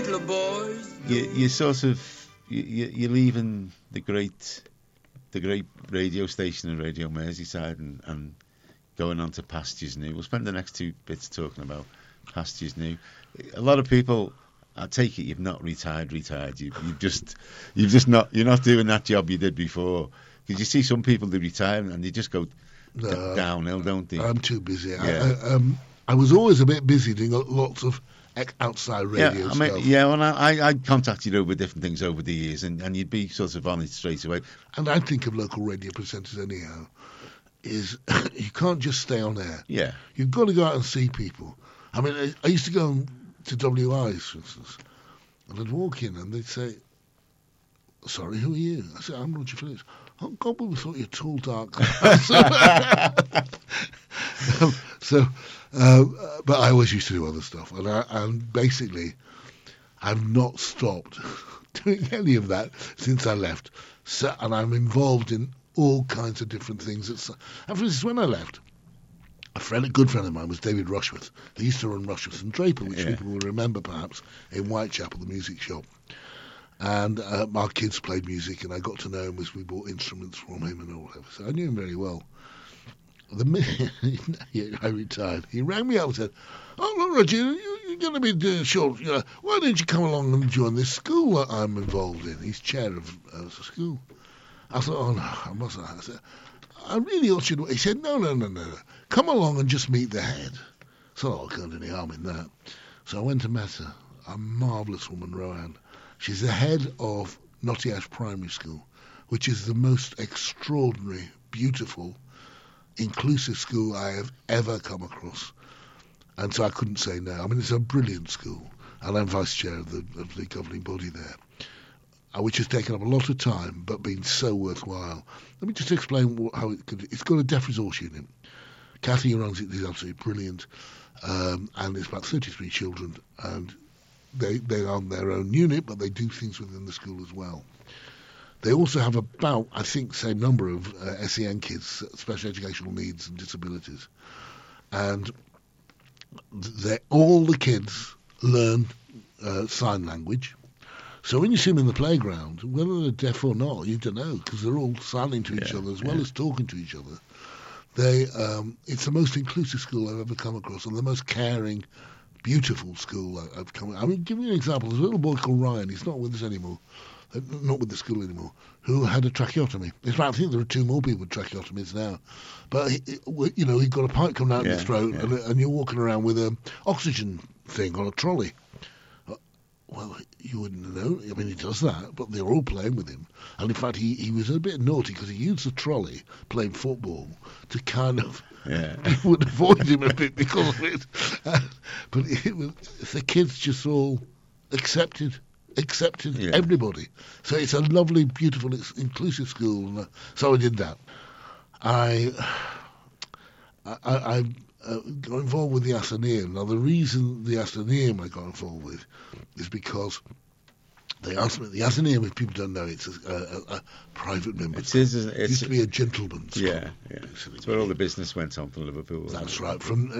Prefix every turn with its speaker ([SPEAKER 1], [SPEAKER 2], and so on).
[SPEAKER 1] couple of boys.
[SPEAKER 2] You sort of you're leaving the great radio station in Radio Merseyside and going on to Pastures New. We'll spend the next 2 bits talking about Pastures New. A lot of people, I take it, you've not retired. You've just not. You're not doing that job you did before. Because you see some people, they retire and they just go downhill, don't they?
[SPEAKER 3] I'm too busy.
[SPEAKER 2] Yeah.
[SPEAKER 3] I was always a bit busy doing lots of outside radio stuff.
[SPEAKER 2] Well, I contacted you over different things over the years, and you'd be sort of on it straight away.
[SPEAKER 3] And I think of local radio presenters anyhow, is you can't just stay on air.
[SPEAKER 2] Yeah.
[SPEAKER 3] You've got to go out and see people. I mean, I used to go to WIs, for instance, and I'd walk in and they'd say, "Sorry, who are you?" I said, "I'm Roger Phillips." "Oh, God, but we thought you were tall, dark." But I always used to do other stuff, and basically, I've not stopped doing any of that since I left. So, and I'm involved in all kinds of different things. And for instance, when I left, a good friend of mine was David Rushworth. He used to run Rushworth and Draper, which people will remember perhaps, in Whitechapel, the music shop. And our kids played music, and I got to know him as we bought instruments from him and all whatever. So I knew him very well. The minute I retired, he rang me up and said, "Oh, look, Roger, you're going to be short. Why don't you come along and join this school that I'm involved in?" He's chair of the school. I thought, "Oh, no, I mustn't." I said, "I really ought to." He said, No. Come along and just meet the head." So I can't do any harm in that. So I went to met her, a marvellous woman, Roanne. She's the head of Nottingham Primary School, which is the most extraordinary, beautiful, inclusive school I have ever come across. And so I couldn't say no. I mean, it's a brilliant school, and I'm vice chair of the governing body there, which has taken up a lot of time, but been so worthwhile. Let me just explain how it could. It's got a deaf resource unit. Kathy, who runs it, is absolutely brilliant, and it's about 33 children, and they are on their own unit, but they do things within the school as well. They also have about, I think, same number of SEN kids, special educational needs and disabilities, and all the kids learn sign language. So when you see them in the playground, whether they're deaf or not, you don't know, because they're all signing to each other as well as talking to each other. It's the most inclusive school I've ever come across, and the most caring, beautiful school I've come. I mean, give me an example. There's a little boy called Ryan. He's not with us anymore, not with the school anymore, who had a tracheotomy. In fact, I think there are 2 more people with tracheotomies now. But he got a pipe coming out of his throat, and you're walking around with an oxygen thing on a trolley. Well, you wouldn't know. I mean, he does that, but they're all playing with him. And in fact, he was a bit naughty because he used the trolley playing football to kind of people would avoid him a bit because of it. But the kids just all accepted everybody. So it's a lovely, beautiful, inclusive school. And so I did that. I got involved with the Athenaeum. Now, the reason the Athenaeum I got involved with is because they asked me. The Athenaeum, if people don't know, it's a private member.
[SPEAKER 2] It used
[SPEAKER 3] to be a gentleman's club.
[SPEAKER 2] Yeah. It's where all the business went on from Liverpool.
[SPEAKER 3] That's right. From